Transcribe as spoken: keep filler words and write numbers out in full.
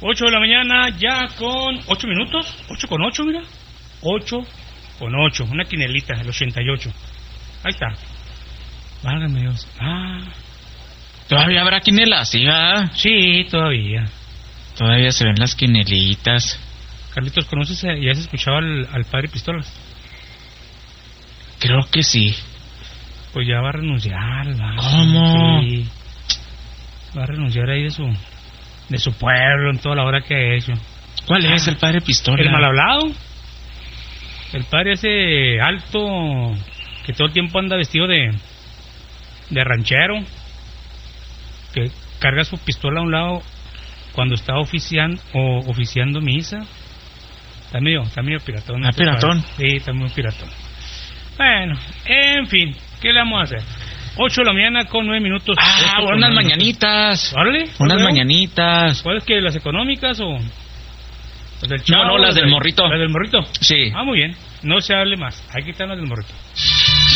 ocho de la mañana, ya con ocho minutos. ocho con ocho, mira. ocho con ocho. Una quinelita, el ochenta y ocho. Ahí está. Válgame Dios. Ah. ¿Todavía habrá quinelas? Sí, ¿verdad? Sí, todavía. Todavía se ven las quinelitas. Carlitos, ¿conoces? ¿Ya has escuchado al, al padre Pistolas? Creo que sí. Pues ya va a renunciar. ¿verdad? ¿Cómo? Sí. Va a renunciar ahí de su de su pueblo en toda la hora que ha hecho. ¿Cuál es el padre Pistola? El mal hablado. El padre ese alto que todo el tiempo anda vestido de de ranchero, que carga su pistola a un lado cuando está oficiando o oficiando misa. Está medio, está medio piratón. ¿Ah, este piratón? padre. Sí, está muy piratón. Bueno, en fin, ¿qué le vamos a hacer? ocho de la mañana con nueve minutos. Ah, ocho con unas nueve mañanitas. Órale. Unas ¿Luego? mañanitas. ¿Cuáles que las económicas o las del No, chavo, no, las del morrito. Las del morrito. Sí. Ah, muy bien. No se hable más. Hay que quitar las del morrito.